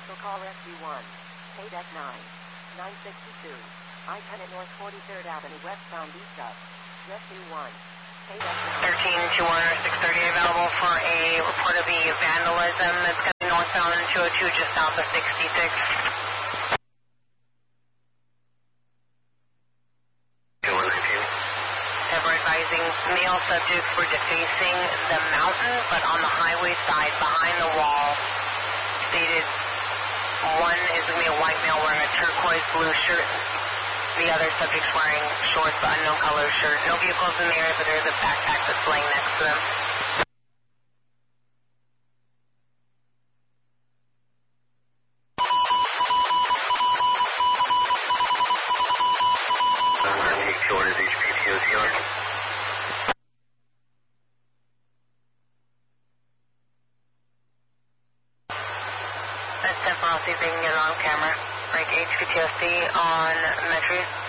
Cancel call SB1. KDEC 962. I-10 at North 43rd Avenue, westbound east up. SB1. KDEC 13-2 630 available for a report of the vandalism. It's going to be northbound 202 just south of 66. Ever advising male subjects were defacing the mountain, but on the highway side behind the wall. Stated one is going to be a white male wearing a turquoise blue shirt. The other subject's wearing shorts but unknown color shirt. No vehicles in the area, but there's a backpack that's laying next to them. That's 10 see if they can get it on camera. Break HPTSD on Metro.